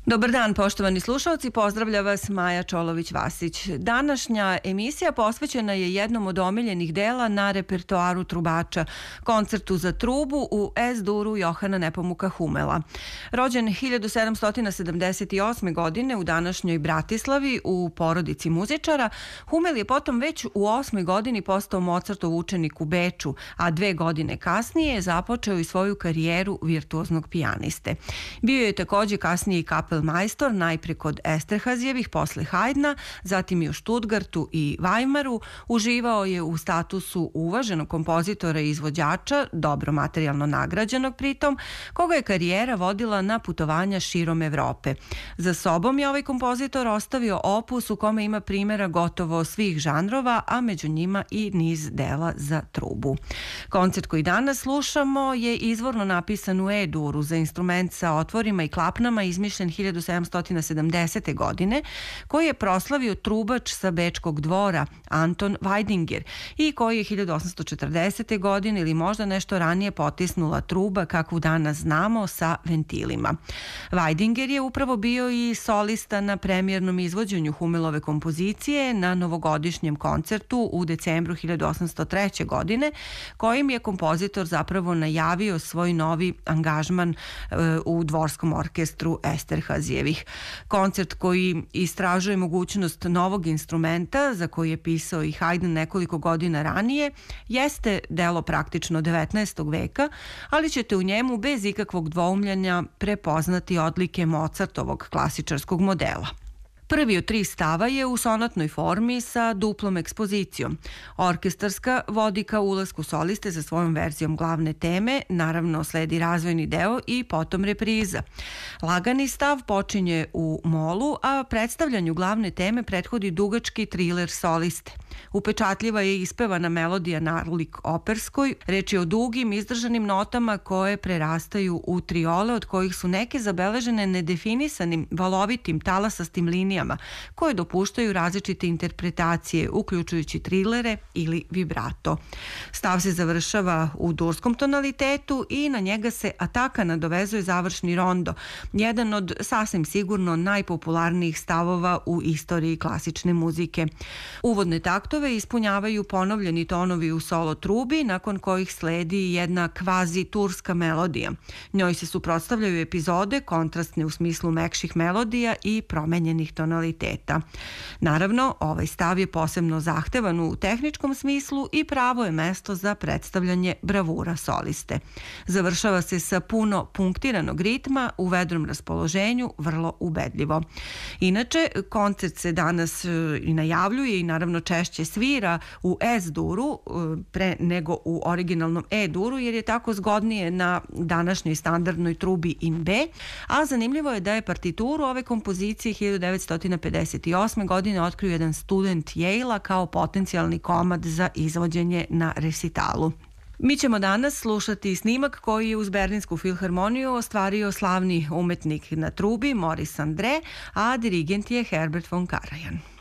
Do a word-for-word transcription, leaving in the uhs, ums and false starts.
Dobar dan, poštovani slušalci, pozdravlja vas Maja Čolović-Vasić. Današnja emisija posvećena je jednom od omiljenih dela na repertoaru trubača, koncertu za trubu u Es-duru Johana Nepomuka Humela. Rođen hiljadu sedamsto sedamdeset osme. godine u današnjoj Bratislavi u porodici muzičara, Humel je potom već u osmoj godini postao Mozartov učenik u Beču, a dve godine kasnije je započeo i svoju karijeru virtuoznog pijaniste. Bio je takođe kasnije i kapelmajstor, najpre kod Esterhazijevih, posle Haydna, zatim i u Stuttgartu i Weimaru. Uživao je u statusu uvaženog kompozitora i izvođača, dobro materijalno nagrađenog pritom, koga je karijera vodila na putovanja širom Evrope. Za sobom je ovaj kompozitor ostavio opus u kome ima primjera gotovo svih žanrova, a među njima i niz dela za trubu. Koncert koji danas slušamo je izvorno napisan u E-duru za instrument sa otvorima i klapnama, izmišljen hiljadu sedamsto sedamdesete. godine, koji je proslavio trubač sa Bečkog dvora Anton Weidinger i koji je hiljadu osamsto četrdesete. godine ili možda nešto ranije potisnula truba kakvu danas znamo sa ventilima. Weidinger je upravo bio i solista na premijernom izvođenju Humelove kompozicije na novogodišnjem koncertu u decembru hiljadu osamsto treće. godine, kojim je kompozitor zapravo najavio svoj novi angažman u dvorskom orkestru Esterhazijevih. Koncert koji istražuje mogućnost novog instrumenta, za koji je pisao i Haydn nekoliko godina ranije, jeste delo praktično devetnaestog veka, ali ćete u njemu bez ikakvog dvoumljanja prepoznati odlike Mozartovog klasičarskog modela. Prvi od tri stava je u sonatnoj formi sa duplom ekspozicijom. Orkestarska vodi ka ulasku soliste za svojom verzijom glavne teme, naravno sledi razvojni deo i potom repriza. Lagani stav počinje u molu, a predstavljanju glavne teme prethodi dugački triler soliste. Upečatljiva je ispevana melodija nalik operskoj, reč je o dugim izdržanim notama koje prerastaju u triole, od kojih su neke zabeležene nedefinisanim valovitim talasastim linijama koje dopuštaju različite interpretacije, uključujući trilere ili vibrato. Stav se završava u durskom tonalitetu i na njega se ataka nadovezuje završni rondo, jedan od sasvim sigurno najpopularnijih stavova u istoriji klasične muzike. Uvodne taktove ispunjavaju ponovljeni tonovi u solo trubi, nakon kojih sledi jedna kvazi turska melodija. Njoj se suprotstavljaju epizode, kontrastne u smislu mekših melodija i promenjenih tonaliteta. Naravno, ovaj stav je posebno zahtevan u tehničkom smislu i pravo je mesto za predstavljanje bravura soliste. Završava se sa puno punktiranog ritma, u vedrom raspoloženju, vrlo ubedljivo. Inače, koncert se danas i najavljuje i naravno češće svira u Es-duru pre nego u originalnom E-duru, jer je tako zgodnije na današnjoj standardnoj trubi in B, a zanimljivo je da je partituru ove kompozicije hiljadu devetsto pedeset osme. godine otkrio jedan student Yale-a kao potencijalni komad za izvođenje na resitalu. Mi ćemo danas slušati snimak koji je uz Berlinsku filharmoniju ostvario slavni umetnik na trubi Maurice André, a dirigent je Herbert von Karajan.